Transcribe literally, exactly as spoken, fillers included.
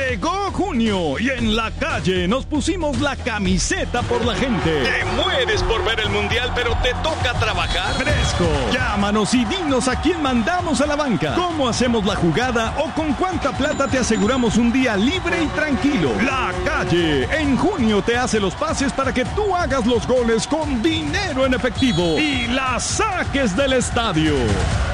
Llegó junio y en la calle nos pusimos la camiseta por la gente. Te mueres por ver el mundial, pero te toca trabajar. Fresco. Llámanos y dinos a quién mandamos a la banca, cómo hacemos la jugada o con cuánta plata te aseguramos un día libre y tranquilo. La calle en junio te hace los pases para que tú hagas los goles con dinero en efectivo y la saques del estadio.